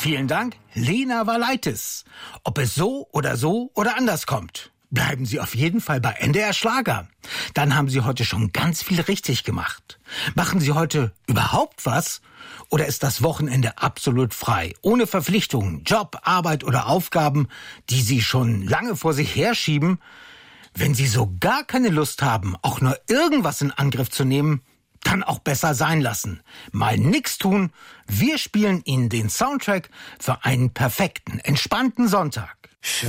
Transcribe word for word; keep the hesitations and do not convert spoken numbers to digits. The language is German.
Vielen Dank, Lena Valaitis. Ob es so oder so oder anders kommt, bleiben Sie auf jeden Fall bei N D R Schlager. Dann haben Sie heute schon ganz viel richtig gemacht. Machen Sie heute überhaupt was? Oder ist das Wochenende absolut frei, ohne Verpflichtungen, Job, Arbeit oder Aufgaben, die Sie schon lange vor sich herschieben? Wenn Sie so gar keine Lust haben, auch nur irgendwas in Angriff zu nehmen, dann auch besser sein lassen. Mal nix tun. Wir spielen Ihnen den Soundtrack für einen perfekten, entspannten Sonntag.